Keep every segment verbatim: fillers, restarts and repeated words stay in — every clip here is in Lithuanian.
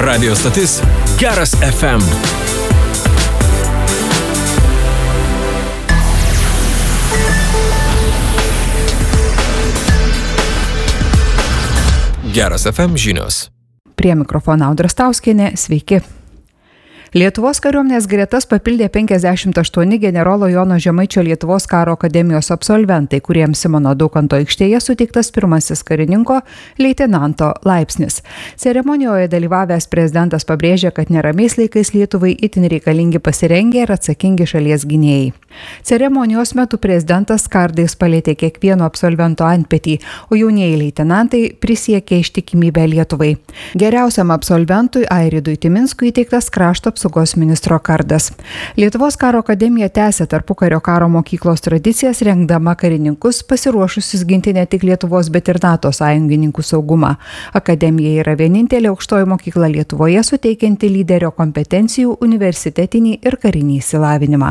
Radio stotis Geras F M. Geras F M žinios. Prie mikrofono Audra Stauskienė, sveiki. Lietuvos kariuomenės gretas papildė penkiasdešimt aštuoni generolo Jono Žemaičio Lietuvos karo akademijos absolventai, kuriems Simono Daukanto aikštėje suteiktas pirmasis karininko leitenanto laipsnis. Ceremonijoje dalyvavęs prezidentas pabrėžė, kad neramiais laikais Lietuvai itin reikalingi pasirengę ir atsakingi šalies gynėjai. Ceremonijos metu prezidentas kardais palėtė kiekvieno absolvento antpetį, o jaunieji leitenantai prisiekė ištikimybę Lietuvai. Geriausiam absolventui Airidui Timinskui įteiktas krašto apsaugos ministro kardas. Lietuvos karo akademija tęsia tarpukario karo mokyklos tradicijas, rengdama karininkus pasiruošusius ginti ne tik Lietuvos, bet ir NATO sąjungininkų saugumą. Akademija yra vienintelė aukštoji mokykla Lietuvoje suteikianti lyderio kompetencijų, universitetinį ir karinį išsilavinimą.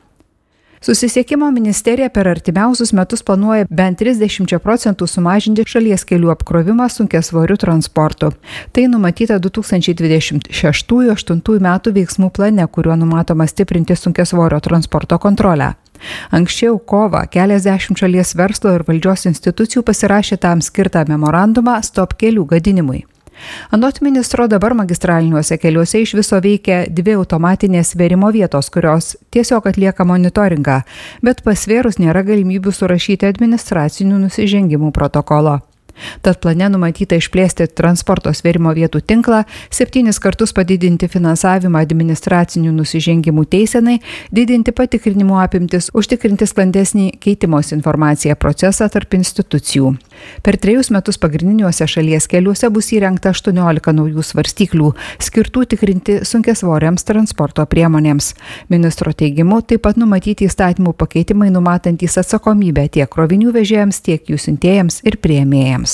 Susisiekimo ministerija per artimiausius metus planuoja bent trisdešimt procentų sumažinti šalies kelių apkrovimą sunkiasvoriu transportu. Tai numatyta du tūkstančiai dvidešimt šeštųjų - aštuntųjų metų veiksmų plane, kuriuo numatoma stiprinti sunkiasvorio transporto kontrolę. Anksčiau kovą keliasdešimt šalies verslo ir valdžios institucijų pasirašė tam skirtą memorandumą Stop kelių gadinimui. Anot ministro, dabar magistraliniuose keliuose iš viso veikia dvi automatinės svėrimo vietos, kurios tiesiog atlieka monitoringą, bet pasvėrus nėra galimybių surašyti administracinių nusižengimų protokolo. Tad plane numatyta išplėsti transporto svėrimo vietų tinklą, septynis kartus padidinti finansavimą administracinių nusižengimų teisenai, didinti patikrinimų apimtis, užtikrinti sklandesnį keitimos informaciją procesą tarp institucijų. Per trejus metus pagrindiniuose šalies keliuose bus įrengta aštuoniolika naujų svarstyklių, skirtų tikrinti sunkiasvoriams transporto priemonėms. Ministro teigimu, taip pat numatyti įstatymų pakeitimai numatantys atsakomybę tiek krovinių vežėjams, tiek jų siuntėjams ir priėmėjams.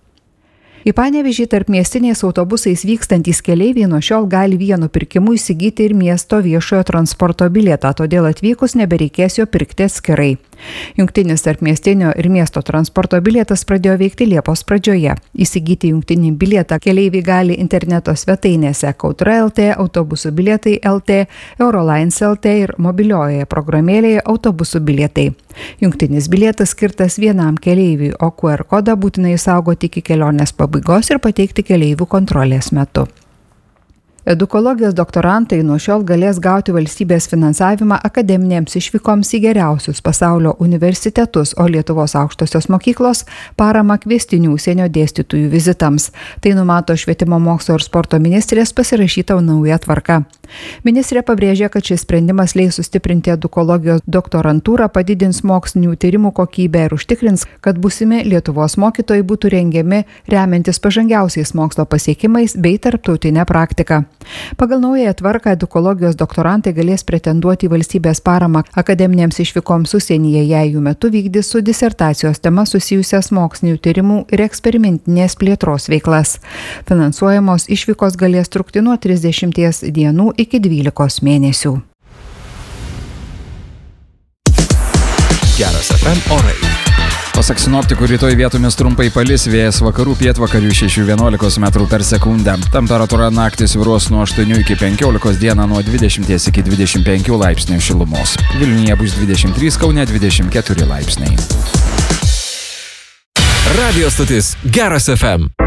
Į Panevėžį tarpmiestiniais autobusais vykstantys keleiviai nuo šiol gali vienu pirkimu įsigyti ir miesto viešojo transporto bilietą, todėl atvykus nebereikės jo pirkti atskirai. Jungtinis tarpmiestinio ir miesto transporto bilietas pradėjo veikti Liepos pradžioje. Įsigyti jungtinį bilietą keleiviai gali interneto svetainėse Kautra L T, Autobusų bilietai L T, Eurolines L T ir mobiliojoje programėlėje Autobusų bilietai. Jungtinis bilietas skirtas vienam keleiviui, o Q R kodą būtinai saugoti iki kelionės pabaigos ir pateikti keleivių kontrolės metu. Edukologijos doktorantai nuo šiol galės gauti valstybės finansavimą akademinėms išvykoms į geriausius pasaulio universitetus, o Lietuvos aukštosios mokyklos paramą kviestinių užsienio dėstytojų vizitams. Tai numato švietimo mokslo ir sporto ministrės pasirašyta nauja tvarka. Ministrė pabrėžė, kad šis sprendimas leis sustiprinti edukologijos doktorantūrą, padidins mokslinių tyrimų kokybę ir užtikrins, kad būsimi Lietuvos mokytojai būtų rengiami remiantis pažangiausiais mokslo pasiekimais bei tarptautinę praktiką. Pagal naują tvarką edukologijos doktorantai galės pretenduoti į valstybės paramą akademinėms išvykoms užsienyje, jei jų metu vykdys su disertacijos tema susijusias mokslinių tyrimų ir eksperimentinės plėtros veiklas. Finansuojamos išvykos galės trukti nuo trisdešimties dienų iki dvylikos mėnesių. Geras F M orai. Pasak sinoptikų, rytoj vietomis trumpai palis, vėjas vakarų pietvakarių šešių vienuolikos metrų per sekundę. Temperatūra naktį svyruos nuo aštuonių iki penkiolikos, dieną nuo dvidešimties iki dvidešimt penkių laipsnių šilumos. Vilniuje bus dvidešimt trys, Kaune dvidešimt keturi laipsniai. Radio stotis Geras F M.